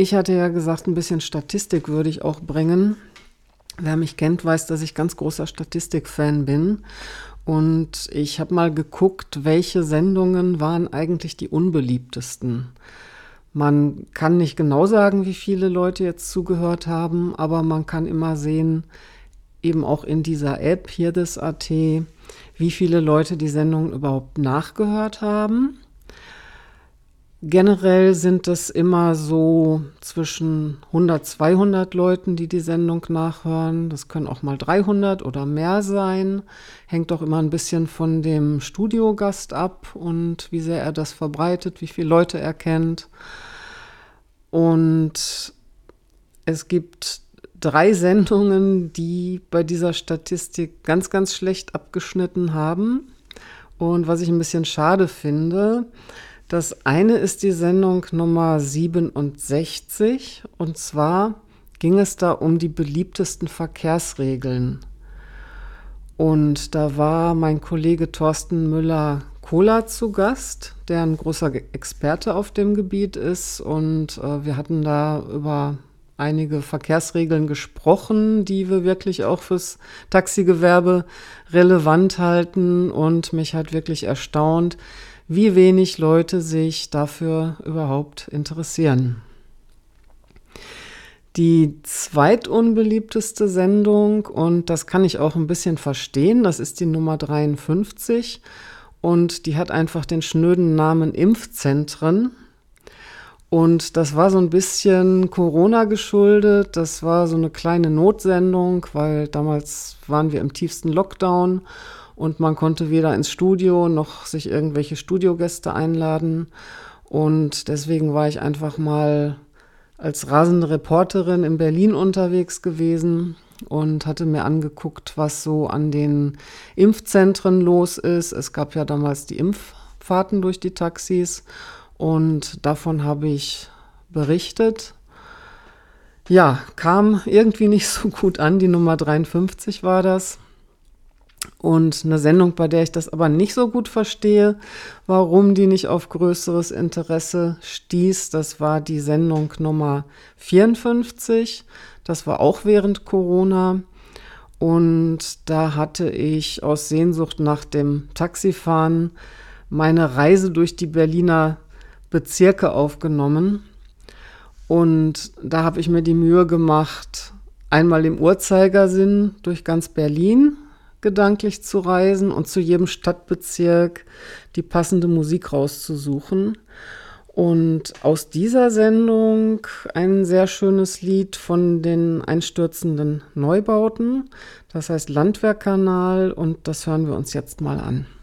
Ich hatte ja gesagt, ein bisschen Statistik würde ich auch bringen. Wer mich kennt, weiß, dass ich ganz großer Statistikfan bin. Und ich habe mal geguckt, welche Sendungen waren eigentlich die unbeliebtesten. Man kann nicht genau sagen, wie viele Leute jetzt zugehört haben, aber man kann immer sehen, eben auch in dieser App hier des AT, wie viele Leute die Sendung überhaupt nachgehört haben. Generell sind es immer so zwischen 100, 200 Leuten, die die Sendung nachhören. Das können auch mal 300 oder mehr sein. Hängt auch immer ein bisschen von dem Studiogast ab und wie sehr er das verbreitet, wie viele Leute er kennt. Und es gibt 3 Sendungen, die bei dieser Statistik ganz, ganz schlecht abgeschnitten haben. Und was ich ein bisschen schade finde, das eine ist die Sendung Nummer 67 und zwar ging es da um die beliebtesten Verkehrsregeln. Und da war mein Kollege Thorsten Müller-Kohler zu Gast, der ein großer Experte auf dem Gebiet ist. Und wir hatten da über einige Verkehrsregeln gesprochen, die wir wirklich auch fürs Taxigewerbe relevant halten. Und mich hat wirklich erstaunt, wie wenig Leute sich dafür überhaupt interessieren. Die zweitunbeliebteste Sendung, und das kann ich auch ein bisschen verstehen, das ist die Nummer 53 und die hat einfach den schnöden Namen Impfzentren. Und das war so ein bisschen Corona geschuldet, das war so eine kleine Notsendung, weil damals waren wir im tiefsten Lockdown und man konnte weder ins Studio noch sich irgendwelche Studiogäste einladen. Und deswegen war ich einfach mal als rasende Reporterin in Berlin unterwegs gewesen und hatte mir angeguckt, was so an den Impfzentren los ist. Es gab ja damals die Impffahrten durch die Taxis und davon habe ich berichtet. Ja, kam irgendwie nicht so gut an, die Nummer 53 war das. Und eine Sendung, bei der ich das aber nicht so gut verstehe, warum die nicht auf größeres Interesse stieß, das war die Sendung Nummer 54. Das war auch während Corona. Und da hatte ich aus Sehnsucht nach dem Taxifahren meine Reise durch die Berliner Bezirke aufgenommen. Und da habe ich mir die Mühe gemacht, einmal im Uhrzeigersinn durch ganz Berlin gedanklich zu reisen und zu jedem Stadtbezirk die passende Musik rauszusuchen. Und aus dieser Sendung ein sehr schönes Lied von den einstürzenden Neubauten, das heißt Landwehrkanal, und das hören wir uns jetzt mal an.